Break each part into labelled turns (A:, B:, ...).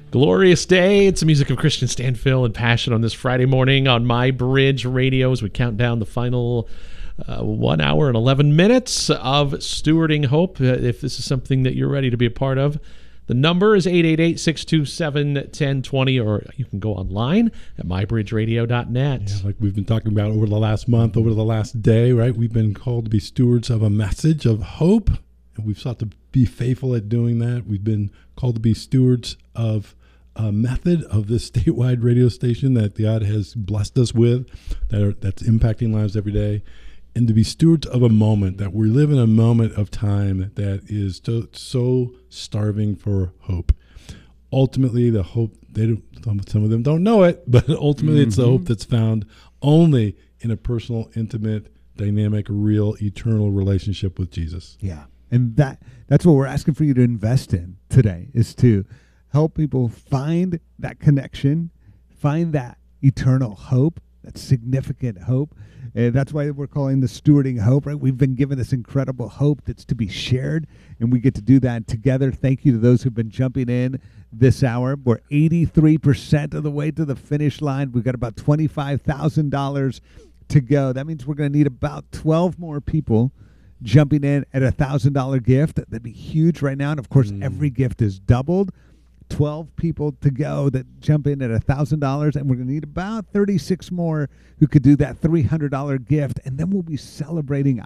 A: Glorious day. It's the music of Christian Stanfill and Passion on this Friday morning on My Bridge Radio as we count down the final 1 hour and 11 minutes of Stewarding Hope. If this is something that you're ready to be a part of, the number is 888-627-1020, or you can go online at mybridgeradio.net.
B: Yeah, like we've been talking about over the last month, over the last day, right? We've been called to be stewards of a message of hope, and we've sought to be faithful at doing that. We've been called to be stewards of a method of this statewide radio station that God has blessed us with, that's impacting lives every day, and to be stewards of a moment, that we live in a moment of time that is so starving for hope. Ultimately, the hope, some of them don't know it, but ultimately it's the hope that's found only in a personal, intimate, dynamic, real, eternal relationship with Jesus.
C: Yeah. And that's what we're asking for you to invest in today, is to help people find that connection, find that eternal hope, that significant hope. And that's why we're calling the Stewarding Hope, right? We've been given this incredible hope that's to be shared, and we get to do that together. Thank you to those who've been jumping in this hour. We're 83% of the way to the finish line. We've got about $25,000 to go. That means we're going to need about 12 more people jumping in at a $1,000 gift. That'd be huge right now. And of course, every gift is doubled. 12 people to go that jump in at $1,000, and we're going to need about 36 more who could do that $300 gift, and then we'll be celebrating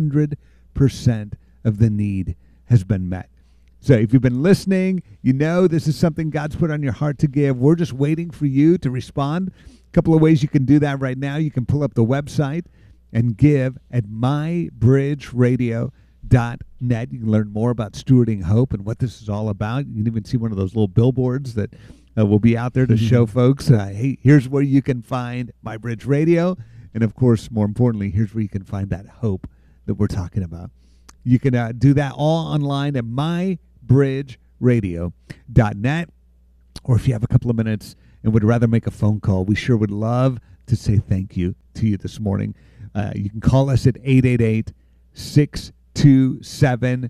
C: 100% of the need has been met. So if you've been listening, you know this is something God's put on your heart to give. We're just waiting for you to respond. A couple of ways you can do that right now. You can pull up the website and give at mybridgeradio.net. You can learn more about Stewarding Hope and what this is all about. You can even see one of those little billboards that will be out there to show folks, hey, here's where you can find My Bridge Radio. And, of course, more importantly, here's where you can find that hope that we're talking about. You can do that all online at mybridgeradio.net. Or if you have a couple of minutes and would rather make a phone call, we sure would love to say thank you to you this morning. You can call us at 888-627-1020.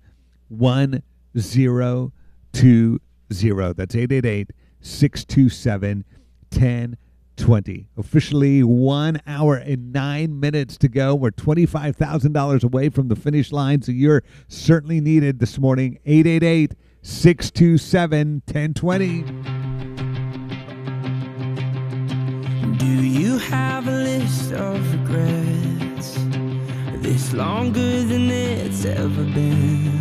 C: That's 888-627-1020. Officially 1 hour and 9 minutes to go. We're $25,000 away from the finish line, so you're certainly needed this morning. 888-627-1020.
D: Do you have a list of regrets? This longer than it's ever been.